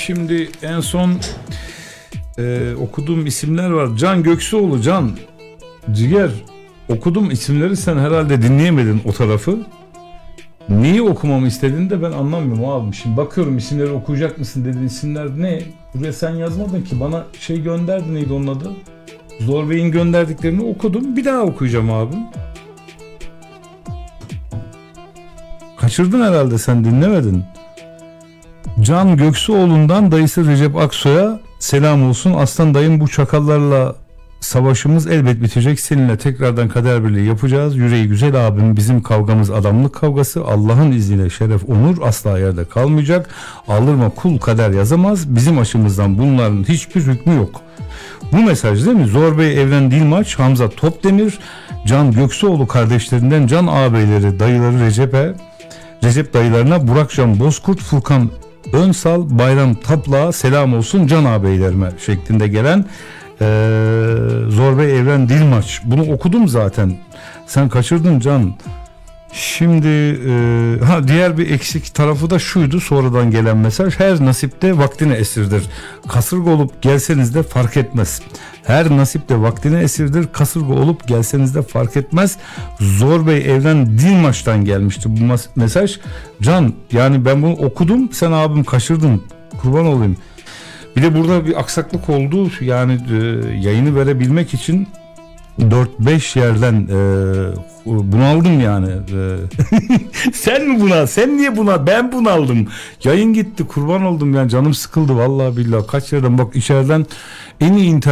Şimdi en son okuduğum isimler var. Can Göksuoğlu, Can Ciğer. Okudum isimleri, sen herhalde dinleyemedin o tarafı. Neyi okumamı istediğini de ben anlamıyorum abi. Şimdi bakıyorum, isimleri okuyacak mısın dediğin isimler ne? Buraya sen yazmadın ki, bana şey gönderdi, neydi onun adı? Zor Bey'in gönderdiklerini okudum. Bir daha okuyacağım abi. Kaçırdın herhalde, sen dinlemedin. Can Göksuoğlu'ndan dayısı Recep Aksoy'a selam olsun. Aslan dayım, bu çakallarla savaşımız elbet bitecek. Seninle tekrardan kader birliği yapacağız. Yüreği güzel abim, bizim kavgamız adamlık kavgası. Allah'ın izniyle şeref, onur asla yerde kalmayacak. Aldırma kul kader yazamaz. Bizim açımızdan bunların hiçbir hükmü yok. Bu mesaj değil mi? Zor Bey Evren Dilmaç, Hamza Topdemir, Can Göksuoğlu kardeşlerinden Can ağabeyleri, dayıları Recep dayılarına, Burak Can Bozkurt, Furkan Önsal, Bayram Tapla selam olsun Can ağabeylerime şeklinde gelen Zor Bey Evren Dilmaç. Bunu okudum zaten. Sen kaçırdın Can. Şimdi diğer bir eksik tarafı da şuydu, sonradan gelen mesaj. Her nasipte vaktine esirdir. Kasırga olup gelseniz de fark etmez. Her nasipte vaktine esirdir. Kasırga olup gelseniz de fark etmez. Zor Bey Evren Dilmaç'tan gelmişti bu mesaj. Can, yani ben bunu okudum, sen abim kaçırdın. Kurban olayım. Bir de burada bir aksaklık oldu. Yani yayını verebilmek için 4-5 yerden bunaldım yani. Sen mi buna? Sen niye buna? Ben bunaldım. Yayın gitti, kurban oldum yani, canım sıkıldı vallahi billahi. Kaç yerden, bak içeriden en iyi internet